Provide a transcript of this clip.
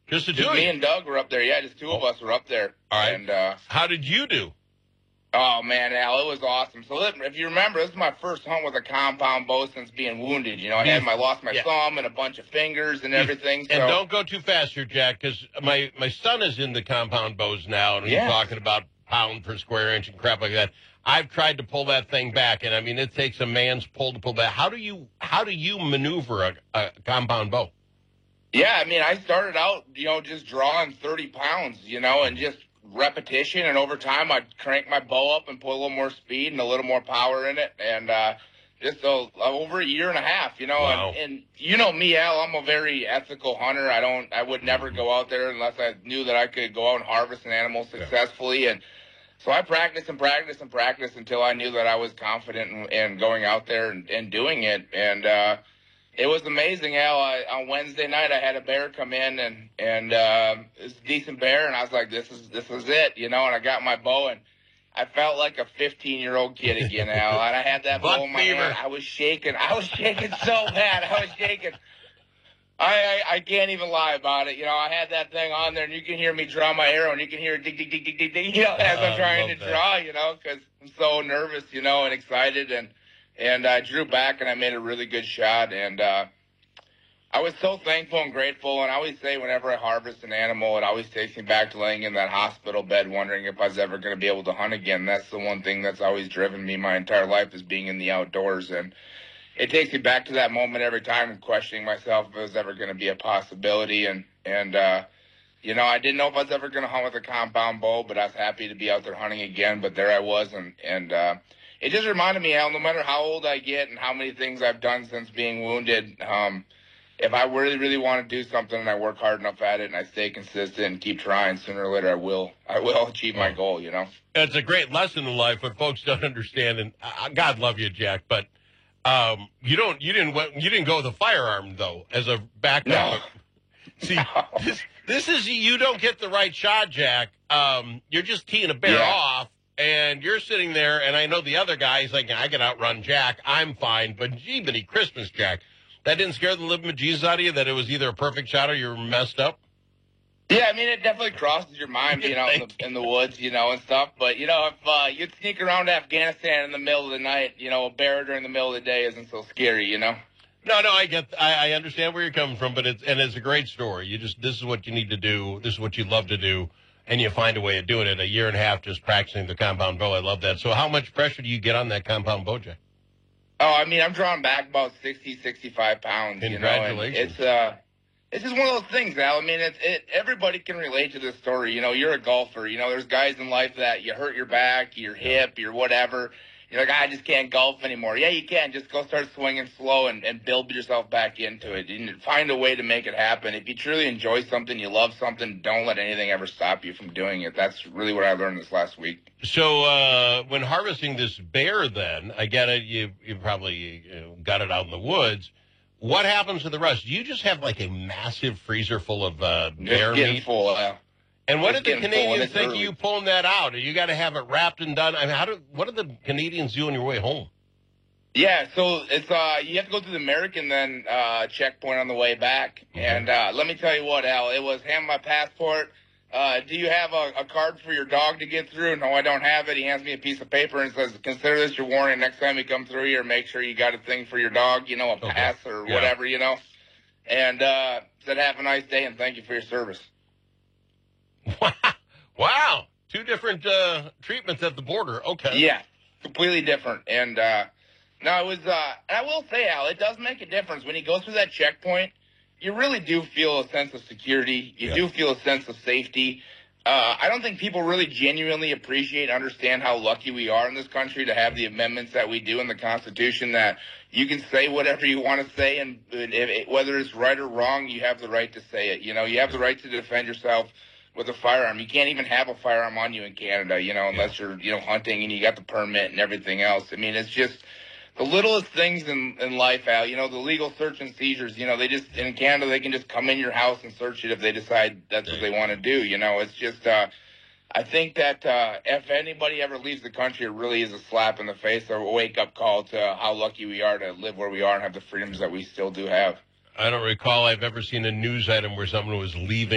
Just the two of Me you? and Doug were up there. Yeah, just two of us were up there. All right. And, how did you do? oh, man, Al, it was awesome. So if you remember, this is my first hunt with a compound bow since being wounded. You know, I lost my thumb and a bunch of fingers and everything. And don't go too fast here, Jack, because my son is in the compound bows now, and he's talking about pound per square inch and crap like that. I've tried to pull that thing back, and I mean, it takes a man's pull to pull back. How do you maneuver a compound bow? Yeah, I mean, I started out, just drawing 30 pounds, and just repetition, and over time I'd crank my bow up and put a little more speed and a little more power in it, and just over a year and a half, Wow. and me, Al, I'm a very ethical hunter. I would never go out there unless I knew that I could go out and harvest an animal successfully, and so I practiced and practiced and practiced until I knew that I was confident in going out there and doing it, and it was amazing, Al. On Wednesday night, I had a bear come in, and it was a decent bear, and I was like, this is it, and I got my bow, and I felt like a 15-year-old kid again, Al, and I had that bow in my hand. I was shaking so bad. I was shaking. I can't even lie about it. I had that thing on there, and you can hear me draw my arrow, and you can hear it dig, dig, dig, dig, dig, dig, as I'm trying to draw, because I'm so nervous, and excited, and I drew back, and I made a really good shot, and I was so thankful and grateful, and I always say whenever I harvest an animal, it always takes me back to laying in that hospital bed wondering if I was ever going to be able to hunt again. That's the one thing that's always driven me my entire life, is being in the outdoors, and it takes me back to that moment every time, and questioning myself if it was ever going to be a possibility, and I didn't know if I was ever going to hunt with a compound bow, but I was happy to be out there hunting again, but there I was, and it just reminded me, Al, no matter how old I get and how many things I've done since being wounded, if I really, really want to do something and I work hard enough at it and I stay consistent and keep trying, sooner or later I will achieve my goal, It's a great lesson in life, but folks don't understand, and God love you, Jack, but you didn't go with a firearm, though, as a backup. No. See, this is, you don't get the right shot, Jack. You're just teeing a bear off. And you're sitting there, and I know the other guy, he's like, I can outrun Jack. I'm fine. But gee, Christmas, Jack. That didn't scare the living bejesus out of you, that it was either a perfect shot or you were messed up? Yeah, I mean, it definitely crosses your mind being out in the woods, and stuff. But, if you'd sneak around Afghanistan in the middle of the night, a bear during the middle of the day isn't so scary, No, I understand where you're coming from, but it's a great story. This is what you need to do. This is what you love to do. And you find a way of doing it. A year and a half just practicing the compound bow. I love that. So how much pressure do you get on that compound bow, Jack? Oh, I mean, I'm drawing back about 60, 65 pounds. Congratulations. It's just one of those things, Al. I mean, everybody can relate to this story. You're a golfer. There's guys in life that you hurt your back, your hip, your whatever. You're like, I just can't golf anymore. Yeah, you can. Just go start swinging slow and build yourself back into it. And find a way to make it happen. If you truly enjoy something, you love something, don't let anything ever stop you from doing it. That's really what I learned this last week. So when harvesting this bear then, I get it, you probably got it out in the woods. What happens to the rest? Do you just have like a massive freezer full of bear meat? Full, and what did the Canadians think of you pulling that out? You got to have it wrapped and done. I mean, what do the Canadians do on your way home? Yeah, so it's you have to go through the American then checkpoint on the way back. And let me tell you what, Al, it was hand my passport. Do you have a card for your dog to get through? No, I don't have it. He hands me a piece of paper and says, consider this your warning. Next time you come through here, make sure you got a thing for your dog, a pass or whatever, And said, have a nice day and thank you for your service. Wow. Two different treatments at the border. Okay. Yeah, completely different. And no, it was, and I will say, Al, it does make a difference. When you go through that checkpoint, you really do feel a sense of security. You do feel a sense of safety. I don't think people really genuinely appreciate, understand how lucky we are in this country to have the amendments that we do in the Constitution, that you can say whatever you want to say, and whether it's right or wrong, you have the right to say it. You have the right to defend yourself with a firearm. You can't even have a firearm on you in Canada, unless you're, hunting and you got the permit and everything else. I mean, it's just the littlest things in life, Al. The legal search and seizures, they just, in Canada, they can just come in your house and search it if they decide that's what they want to do. It's just, I think that if anybody ever leaves the country, it really is a slap in the face or a wake-up call to how lucky we are to live where we are and have the freedoms that we still do have. I don't recall I've ever seen a news item where someone was leaving